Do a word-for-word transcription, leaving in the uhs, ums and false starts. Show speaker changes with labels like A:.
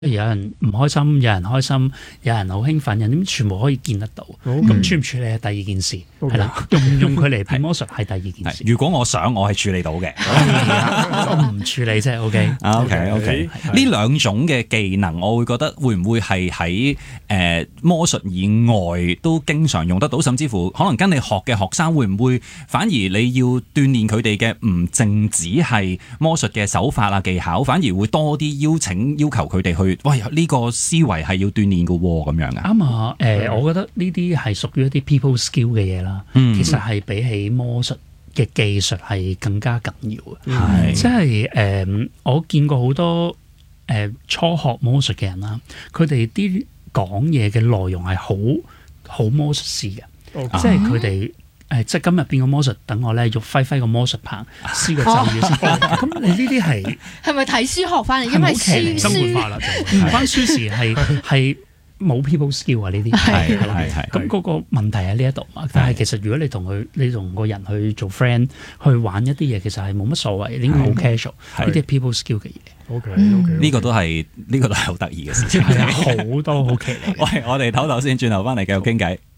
A: 有人唔開心，有人開心，有人好興奮，人點全部可以見得到。咁、okay. 處唔處理係第二件事，係、okay. 啦，用唔用佢嚟變魔術係第二件事。
B: 如果我想，我係處理到嘅，
A: 我唔處理啫。OK，OK，OK，、
B: okay? okay, okay. 呢兩種嘅技能，我會覺得會唔會係喺誒魔術以外都經常用得到，甚至乎可能跟你學嘅學生會唔會反而你要鍛鍊佢哋嘅唔淨止係魔術嘅手法啊技巧，反而會多啲邀請要求佢哋去。喂，呢、這個思維係要鍛鍊嘅喎，咁樣啊？
A: 啱啊！誒、呃，我覺得呢啲係屬於一啲 people skill 嘅嘢啦。嗯、其實係比起魔術嘅技術係更加緊要嘅。係、嗯，即係誒，我見過好多誒、呃、初學魔術嘅人啦，佢哋啲講嘢嘅內容係好好魔術師嘅，okay. 即係佢哋。誒，即係今日變個魔術，等我咧要揮揮個魔術棒，施個咒語先。咁你呢啲係
C: 係咪睇書學翻嚟？因為書
A: 生活化啦，就唔關書事，係係冇 people skill 啊呢啲。係係係。咁嗰個問題喺呢一度嘛。但係其實如果你同佢，你同個人去做 friend，去玩一啲嘢，其實係冇乜所謂，應該好 casual。呢啲係 people skill 嘅嘢。
B: OK OK，呢個都係呢個都係好得意嘅事情。
A: 係好多好奇嚟。
B: 喂，我哋唞唞先，轉頭翻嚟繼續傾偈。